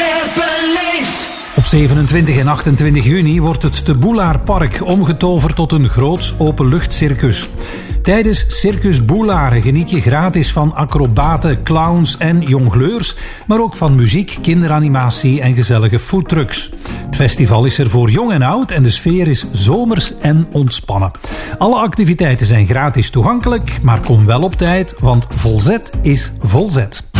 weer beleefd. Op 27 en 28 juni wordt het de Boelaarpark omgetoverd tot een groots openluchtcircus. Tijdens Circus Boelaren geniet je gratis van acrobaten, clowns en jongleurs, maar ook van muziek, kinderanimatie en gezellige foodtrucks. Het festival is er voor jong en oud en de sfeer is zomers en ontspannen. Alle activiteiten zijn gratis toegankelijk, maar kom wel op tijd, want Volzet is volzet.